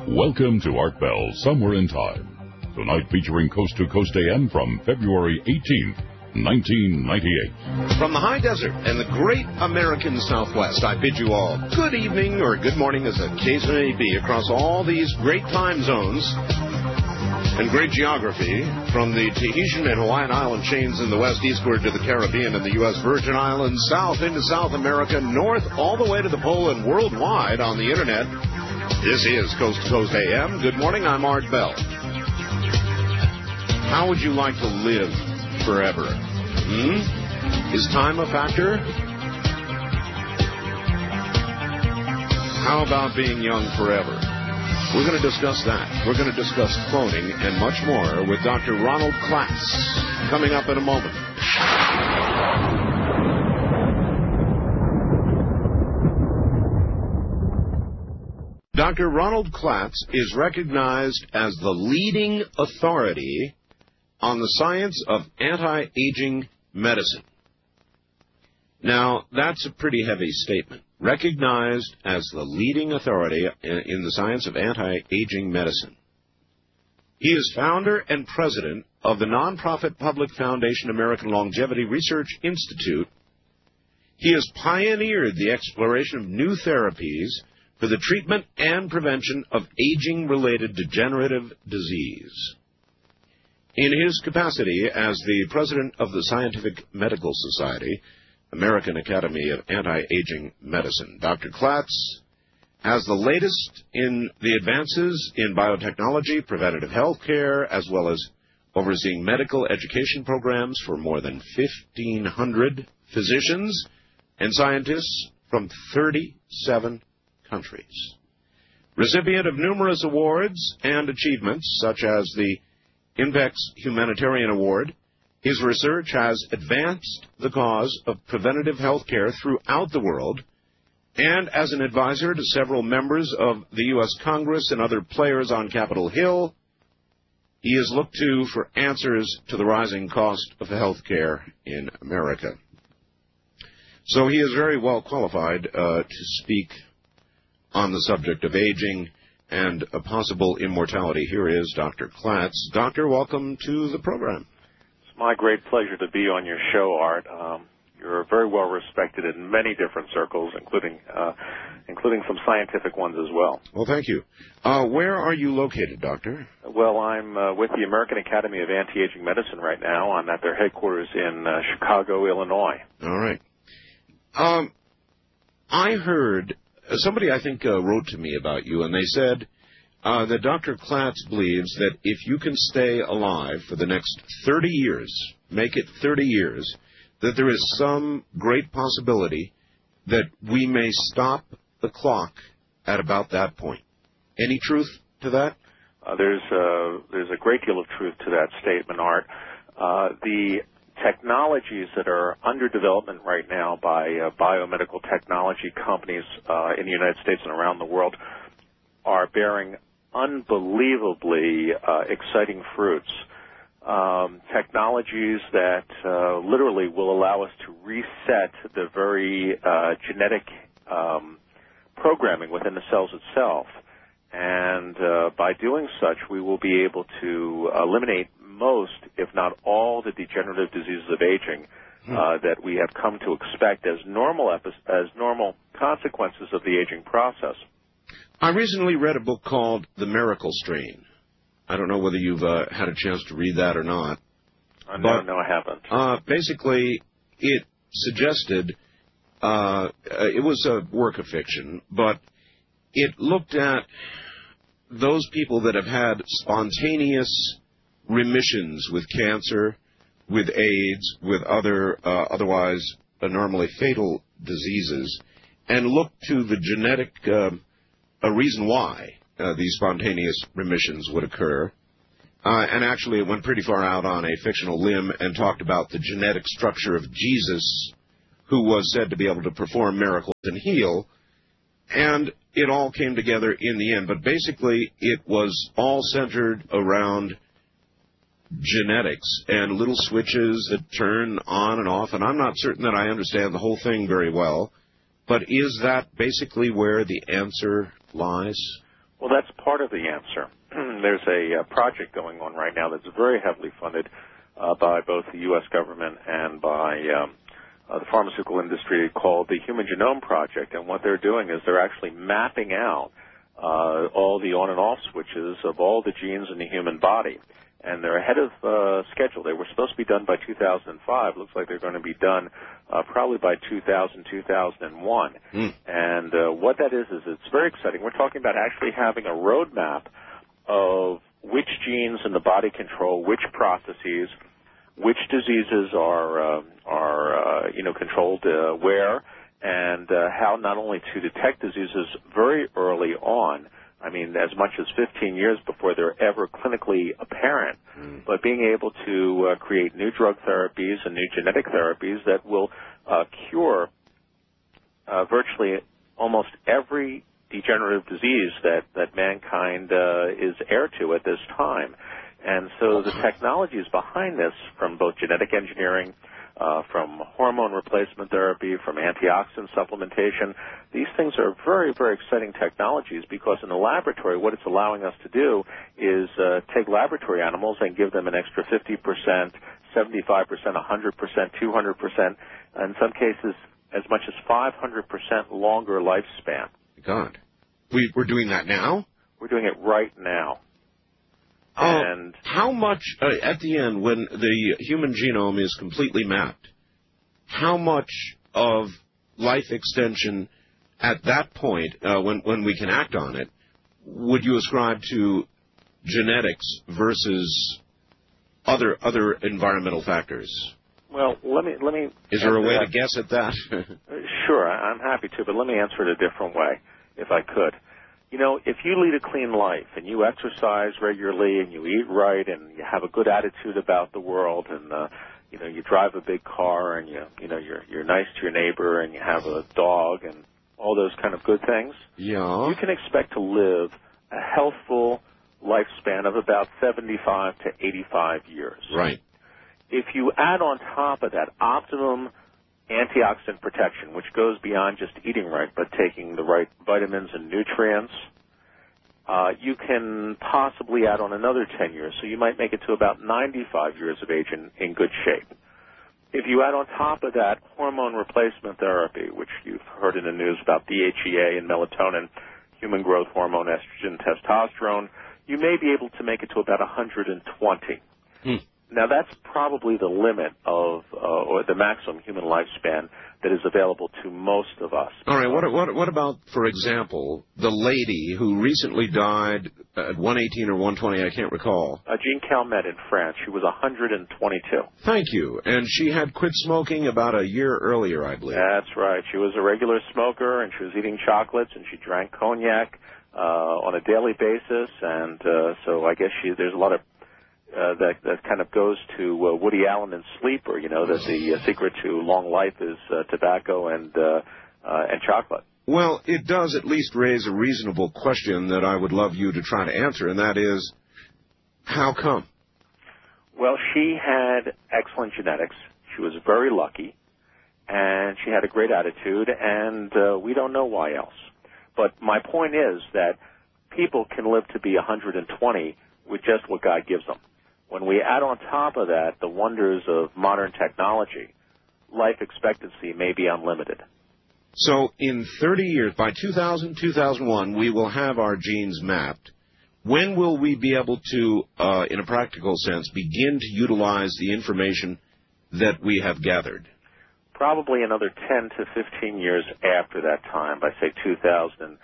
Welcome to Art Bell, Somewhere in Time. Tonight featuring Coast to Coast AM from February 18th, 1998. From the high desert and the great American Southwest, I bid you all good evening or good morning, as the case may be, across all these great time zones and great geography, from the Tahitian and Hawaiian island chains in the west eastward to the Caribbean and the U.S. Virgin Islands, south into South America, north all the way to the pole, and worldwide on the Internet. This is Coast to Coast AM. Good morning, I'm Art Bell. How would you like to live forever? Is time a factor? How about being young forever? We're going to discuss that. We're going to discuss cloning and much more with Dr. Ronald Klatz coming up in a moment. Dr. Ronald Klatz is recognized as the leading authority on the science of anti-aging medicine. Now, that's a pretty heavy statement. Recognized as the leading authority in the science of anti-aging medicine. He is founder and president of the nonprofit public foundation American Longevity Research Institute. He has pioneered the exploration of new therapies for the treatment and prevention of aging-related degenerative disease. In his capacity as the president of the Scientific Medical Society, American Academy of Anti-Aging Medicine, Dr. Klatz has the latest in the advances in biotechnology, preventative health care, as well as overseeing medical education programs for more than 1,500 physicians and scientists from 37 countries. Recipient of numerous awards and achievements, such as the INPEX Humanitarian Award, his research has advanced the cause of preventative health care throughout the world, and as an advisor to several members of the U.S. Congress and other players on Capitol Hill, he is looked to for answers to the rising cost of health care in America. So he is very well qualified to speak on the subject of aging and a possible immortality. Here is Dr. Klatz. Doctor, welcome to the program. It's my great pleasure to be on your show, Art. You're very well respected in many different circles, including some scientific ones as well. Well, thank you. Where are you located, Doctor? Well, I'm with the American Academy of Anti-Aging Medicine right now. I'm at their headquarters in Chicago, Illinois. All right. I heard somebody, I think, wrote to me about you, and they said that Dr. Klatz believes that if you can stay alive for the next 30 years, make it 30 years, that there is some great possibility that we may stop the clock at about that point. Any truth to that? There's a great deal of truth to that statement, Art. The technologies that are under development right now by biomedical technology companies in the United States and around the world are bearing unbelievably exciting fruits. Technologies that literally will allow us to reset the very genetic programming within the cells itself. And by doing such, we will be able to eliminate most, if not all, the degenerative diseases of aging that we have come to expect as normal consequences of the aging process. I recently read a book called The Miracle Strain. I don't know whether you've had a chance to read that or not. No, I haven't. Basically, it suggested, it was a work of fiction, but it looked at those people that have had spontaneous remissions with cancer, with AIDS, with other otherwise normally fatal diseases, and looked to the genetic a reason why these spontaneous remissions would occur. And actually it went pretty far out on a fictional limb and talked about the genetic structure of Jesus, who was said to be able to perform miracles and heal. And it all came together in the end. But basically it was all centered around genetics and little switches that turn on and off. And I'm not certain that I understand the whole thing very well. But is that basically where the answer lies? Well, that's part of the answer. There's a project going on right now that's very heavily funded by both the U.S. government and by the pharmaceutical industry called the Human Genome Project. And what they're doing is they're actually mapping out all the on and off switches of all the genes in the human body. And they're ahead of schedule. They were supposed to be done by 2005. Looks like they're going to be done probably by 2001. And what that is it's very exciting. We're talking about actually having a roadmap of which genes in the body control which processes, which diseases are controlled where, and how not only to detect diseases very early on, I mean, as much as 15 years before they're ever clinically apparent, but being able to create new drug therapies and new genetic therapies that will cure virtually almost every degenerative disease that mankind is heir to at this time. And so the technologies behind this, from both genetic engineering, from hormone replacement therapy, from antioxidant supplementation, these things are very, very exciting technologies, because in the laboratory what it's allowing us to do is take laboratory animals and give them an extra 50%, 75%, 100%, 200%, in some cases as much as 500% longer lifespan. God. We're doing that now? We're doing it right now. And how much, at the end, when the human genome is completely mapped, how much of life extension at that point, when we can act on it, would you ascribe to genetics versus other environmental factors? Well, let me. Is there a way to guess at that? Sure, I'm happy to, but let me answer it a different way, if I could. You know, if you lead a clean life and you exercise regularly and you eat right and you have a good attitude about the world and you drive a big car and you're nice to your neighbor and you have a dog and all those kind of good things, you can expect to live a healthful lifespan of about 75 to 85 years. Right. If you add on top of that optimum antioxidant protection, which goes beyond just eating right, but taking the right vitamins and nutrients, you can possibly add on another 10 years. So you might make it to about 95 years of age in good shape. If you add on top of that hormone replacement therapy, which you've heard in the news about DHEA and melatonin, human growth hormone, estrogen, testosterone, you may be able to make it to about 120. Now, that's probably the limit of, or the maximum human lifespan that is available to most of us. All right. What about, for example, the lady who recently died at 118 or 120, I can't recall? Jean Calmette in France. She was 122. Thank you. And she had quit smoking about a year earlier, I believe. That's right. She was a regular smoker, and she was eating chocolates, and she drank cognac on a daily basis. And so I guess there's a lot of that kind of goes to Woody Allen and Sleeper, that the secret to long life is tobacco and chocolate. Well, it does at least raise a reasonable question that I would love you to try to answer, and that is, how come? Well, she had excellent genetics. She was very lucky, and she had a great attitude, and we don't know why else. But my point is that people can live to be 120 with just what God gives them. When we add on top of that the wonders of modern technology, life expectancy may be unlimited. So in 30 years, by 2000, 2001, we will have our genes mapped. When will we be able to, in a practical sense, begin to utilize the information that we have gathered? Probably another 10 to 15 years after that time, by, say, 2010,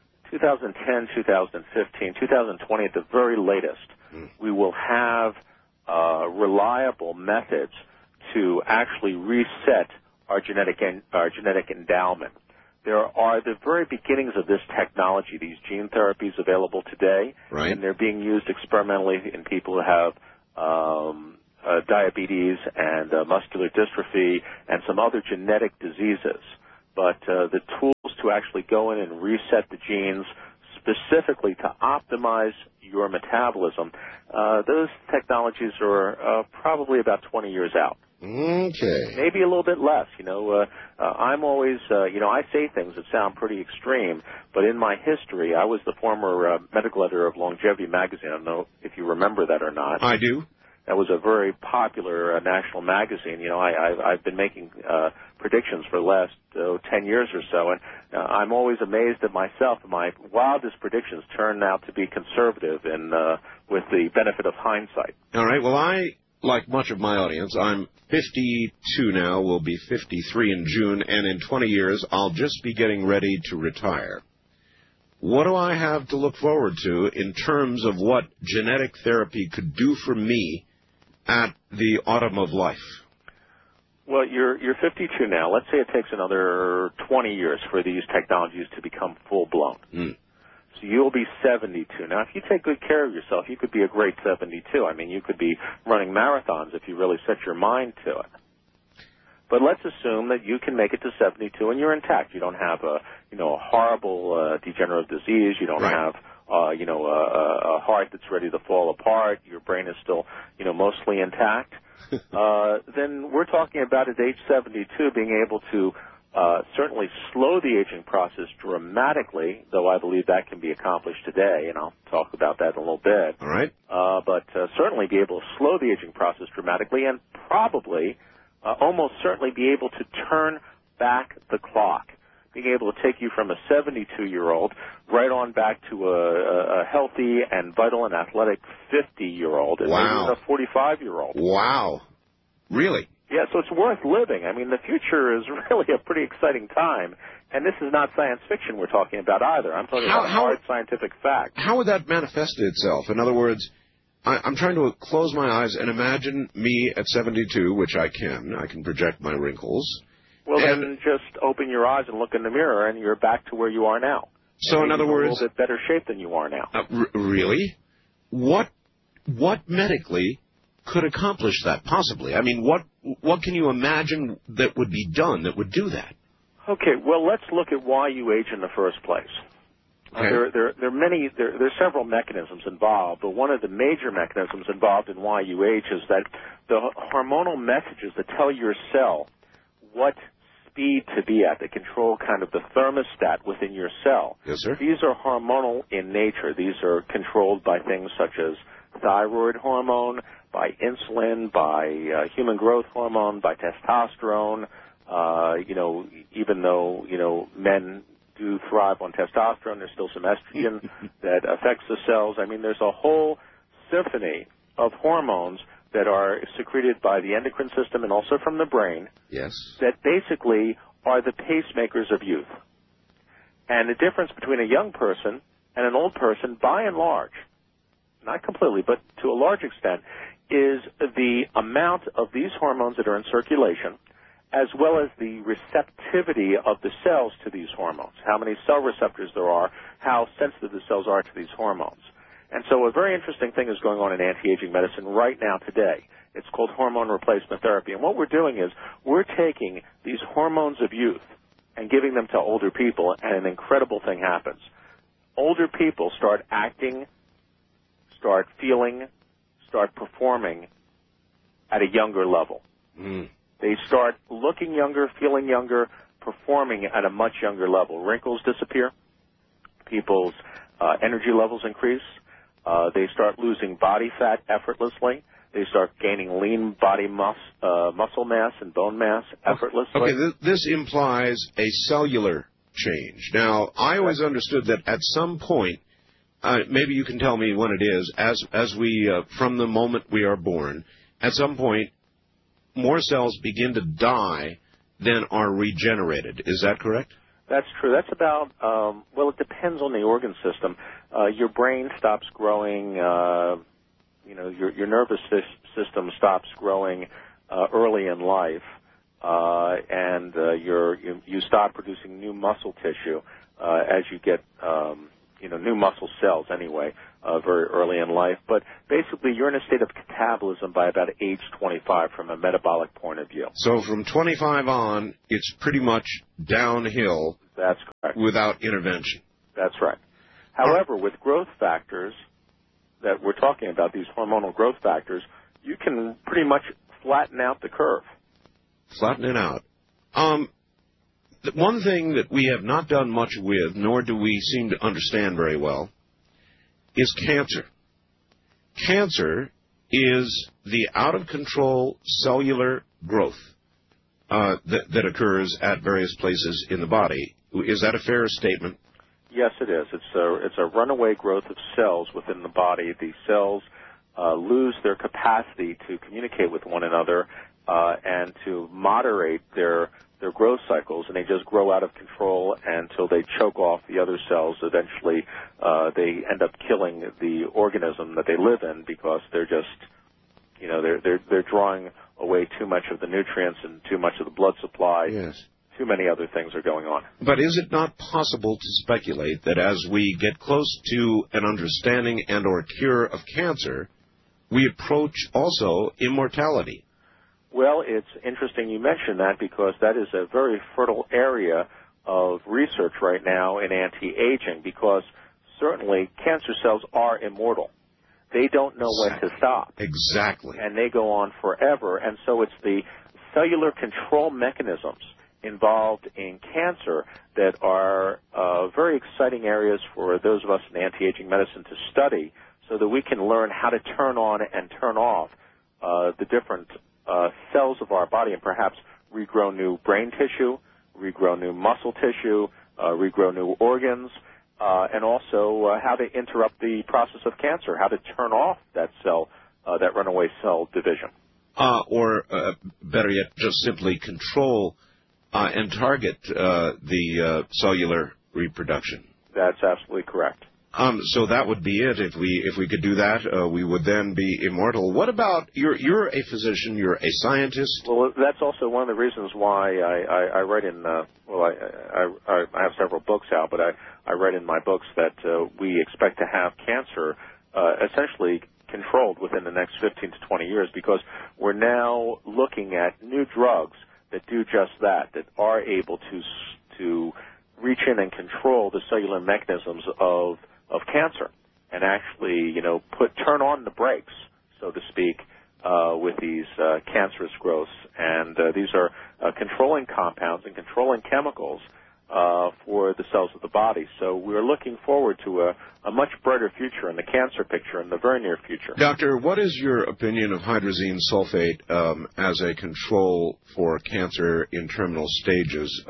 2015, 2020 at the very latest. We will have reliable methods to actually reset our genetic endowment. There are the very beginnings of this technology, these gene therapies available today, right, and they're being used experimentally in people who have diabetes and muscular dystrophy and some other genetic diseases. But the tools to actually go in and reset the genes specifically to optimize your metabolism, those technologies are probably about 20 years out. Okay. Maybe a little bit less. I'm always, I say things that sound pretty extreme, but in my history, I was the former medical editor of Longevity magazine. I don't know if you remember that or not. I do. That was a very popular national magazine. I've been making predictions for the last 10 years or so, and I'm always amazed at myself. My wildest predictions turn out to be conservative and with the benefit of hindsight. All right. Well, like much of my audience, I'm 52 now, will be 53 in June, and in 20 years, I'll just be getting ready to retire. What do I have to look forward to in terms of what genetic therapy could do for me at the autumn of life? Well, you're 52 now. Let's say it takes another 20 years for these technologies to become full-blown. So you'll be 72. Now, if you take good care of yourself, you could be a great 72. I mean, you could be running marathons if you really set your mind to it. But let's assume that you can make it to 72 and you're intact. You don't have a horrible degenerative disease. You don't have a heart that's ready to fall apart. Your brain is still, mostly intact. Then we're talking about at age 72 being able to certainly slow the aging process dramatically, though I believe that can be accomplished today, and I'll talk about that in a little bit. All right. But certainly be able to slow the aging process dramatically and probably almost certainly be able to turn back the clock, being able to take you from a 72-year-old right on back to a healthy and vital and athletic 50-year-old and maybe even a 45-year-old. Wow. Really? Yeah, so it's worth living. I mean, the future is really a pretty exciting time, and this is not science fiction we're talking about either. I'm talking about hard scientific fact. How would that manifest itself? In other words, I'm trying to close my eyes and imagine me at 72, which I can project my wrinkles. Well, then just open your eyes and look in the mirror, and you're back to where you are now. So, in other words, a little bit better shape than you are now. Really? What medically could accomplish that, possibly? I mean, what can you imagine that would be done that would do that? Okay, well, let's look at why you age in the first place. Okay. There are several mechanisms involved, but one of the major mechanisms involved in why you age is that the hormonal messages that tell your cell what speed to be at, that control kind of the thermostat within your cell. Yes, sir. These are hormonal in nature. These are controlled by things such as thyroid hormone, by insulin, by human growth hormone, by testosterone. Even though, men do thrive on testosterone, there's still some estrogen that affects the cells. I mean, there's a whole symphony of hormones that are secreted by the endocrine system and also from the brain. Yes. That basically are the pacemakers of youth. And the difference between a young person and an old person, by and large, not completely, but to a large extent, is the amount of these hormones that are in circulation, as well as the receptivity of the cells to these hormones, how many cell receptors there are, how sensitive the cells are to these hormones. And so a very interesting thing is going on in anti-aging medicine right now today. It's called hormone replacement therapy. And what we're doing is we're taking these hormones of youth and giving them to older people, and an incredible thing happens. Older people start acting, start feeling, start performing at a younger level. They start looking younger, feeling younger, performing at a much younger level. Wrinkles disappear. People's energy levels increase. They start losing body fat effortlessly. They start gaining lean body muscle mass and bone mass effortlessly. Okay, this implies a cellular change. Now, I always understood that at some point, maybe you can tell me when it is, as we, from the moment we are born, at some point, more cells begin to die than are regenerated. Is that correct? That's true. That's about, well, it depends on the organ system. Your brain stops growing, your nervous system stops growing early in life, and you start producing new muscle tissue as you get, new muscle cells anyway, very early in life. But basically, you're in a state of catabolism by about age 25 from a metabolic point of view. So from 25 on, it's pretty much downhill. That's correct. Without intervention. That's right. However, with growth factors that we're talking about, these hormonal growth factors, you can pretty much flatten out the curve. Flatten it out. One thing that we have not done much with, nor do we seem to understand very well, is cancer. Cancer is the out-of-control cellular growth that occurs at various places in the body. Is that a fair statement? Yes, it is. It's a runaway growth of cells within the body. The cells lose their capacity to communicate with one another and to moderate their growth cycles, and they just grow out of control until they choke off the other cells. Eventually, they end up killing the organism that they live in because they're just, they're drawing away too much of the nutrients and too much of the blood supply. Yes. Too many other things are going on. But is it not possible to speculate that as we get close to an understanding and or cure of cancer, we approach also immortality? Well, it's interesting you mention that because that is a very fertile area of research right now in anti-aging, because certainly cancer cells are immortal. They don't know when to stop. Exactly. And they go on forever. And so it's the cellular control mechanisms involved in cancer that are very exciting areas for those of us in anti-aging medicine to study so that we can learn how to turn on and turn off the different cells of our body and perhaps regrow new brain tissue, regrow new muscle tissue, regrow new organs, and also how to interrupt the process of cancer, how to turn off that cell, that runaway cell division. Or better yet, just simply control and target the cellular reproduction. That's absolutely correct. So that would be it. If we could do that, we would then be immortal. What about you're a physician, you're a scientist? Well, that's also one of the reasons why I write in. I have several books out, but I write in my books that we expect to have cancer essentially controlled within the next 15 to 20 years, because we're now looking at new drugs that do just that are able to reach in and control the cellular mechanisms of cancer and actually, turn on the brakes, so to speak, with these cancerous growths. And these are controlling compounds and controlling chemicals for the cells of the body. So we're looking forward to a much brighter future in the cancer picture in the very near future. Doctor, what is your opinion of hydrazine sulfate as a control for cancer in terminal stages?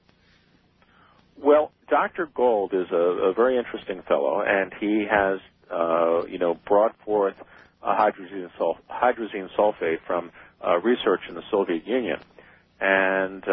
Well, Dr. Gold is a very interesting fellow, and he has, brought forth hydrazine sulfate from research in the Soviet Union, and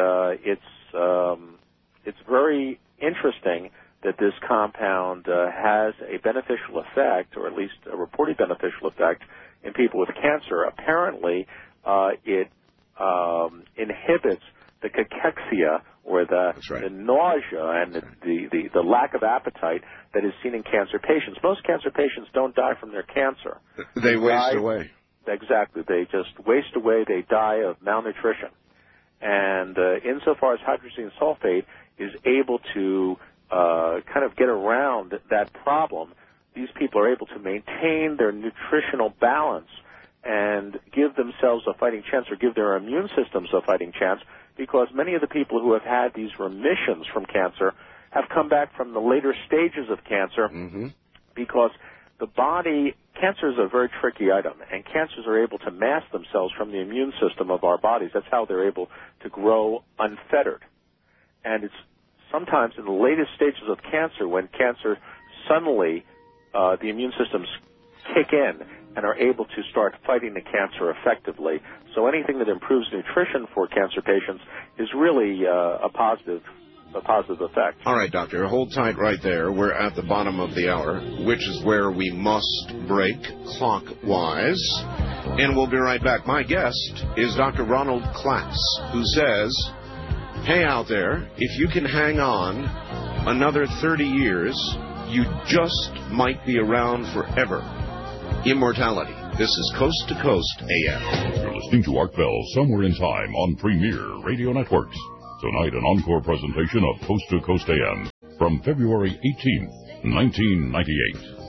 it's very interesting that this compound has a beneficial effect, or at least a reported beneficial effect, in people with cancer. Apparently, it inhibits the cachexia, or the nausea and the lack of appetite that is seen in cancer patients. Most cancer patients don't die from their cancer. They waste away. Exactly. They just waste away. They die of malnutrition. And insofar as hydrazine sulfate is able to kind of get around that problem, these people are able to maintain their nutritional balance and give themselves a fighting chance, or give their immune systems a fighting chance, because many of the people who have had these remissions from cancer have come back from the later stages of cancer because the body, cancer is a very tricky item, and cancers are able to mask themselves from the immune system of our bodies. That's how they're able to grow unfettered. And it's sometimes in the latest stages of cancer when cancer suddenly, the immune systems kick in and are able to start fighting the cancer effectively. So anything that improves nutrition for cancer patients is really a positive effect. All right, doctor, hold tight right there. We're at the bottom of the hour, which is where we must break clockwise. And we'll be right back. My guest is Dr. Ronald Klatz, who says, hey, out there, if you can hang on another 30 years, you just might be around forever. Immortality. This is Coast to Coast AM. You're listening to Art Bell, Somewhere in Time on Premier Radio Networks. Tonight, an encore presentation of Coast to Coast AM from February 18th, 1998.